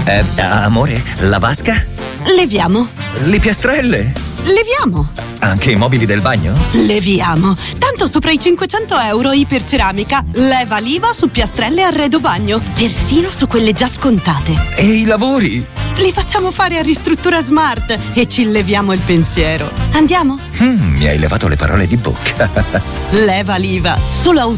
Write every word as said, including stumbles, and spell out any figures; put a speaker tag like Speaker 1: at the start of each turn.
Speaker 1: Eh, amore, la vasca?
Speaker 2: Leviamo.
Speaker 1: Le piastrelle?
Speaker 2: Leviamo.
Speaker 1: Anche i mobili del bagno?
Speaker 2: Leviamo. Tanto sopra i cinquecento euro Iperceramica. Leva l'I V A su piastrelle e arredo bagno. Persino su quelle già scontate.
Speaker 1: E i lavori?
Speaker 2: Li facciamo fare a Ristruttura Smart e ci leviamo il pensiero. Andiamo?
Speaker 1: Mm, mi hai levato le parole di bocca.
Speaker 2: Leva l'I V A. Solo